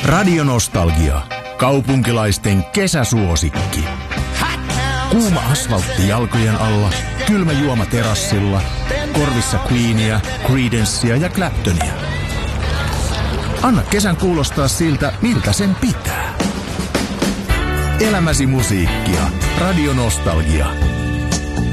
Radio-nostalgia. Kaupunkilaisten kesäsuosikki. Kuuma asfaltti jalkojen alla, kylmä juoma terassilla, korvissa Queenia, Creedencea ja Claptonia. Anna kesän kuulostaa siltä, miltä sen pitää. Elämäsi musiikkia. Radio-nostalgia.